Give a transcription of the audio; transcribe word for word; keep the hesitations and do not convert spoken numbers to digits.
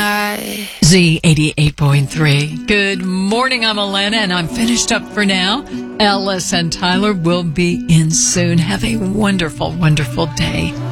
I... Z eighty-eight point three. Good morning, I'm Alana, and I'm finished up for now. Ellis and Tyler will be in soon. Have a wonderful, wonderful day.